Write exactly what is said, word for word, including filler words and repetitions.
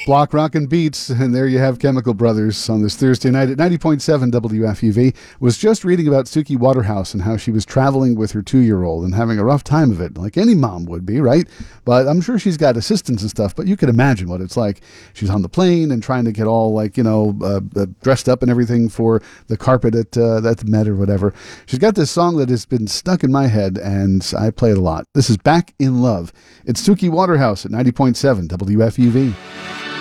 Block Rockin' Beats, and there you have Chemical Brothers on this Thursday night at ninety point seven W F U V. Was just reading about Suki Waterhouse and how she was traveling with her two-year-old and having a rough time of it, like any mom would be, right? But I'm sure she's got assistants and stuff, but you can imagine what it's like. She's on the plane and trying to get all, like, you know, uh, uh, dressed up and everything for the carpet at, uh, at the Met or whatever. She's got this song that has been stuck in my head, and I play it a lot. This is Back in Love. It's Suki Waterhouse at ninety point seven W F U V.